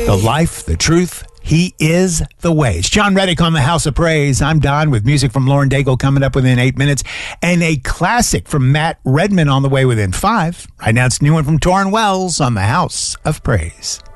The life, the truth. He is the way. It's John Reddick on the House of Praise. I'm Don with music from Lauren Daigle coming up within 8 minutes and a classic from Matt Redman on the way within 5. Right now it's a new one from Torrin Wells on the House of Praise.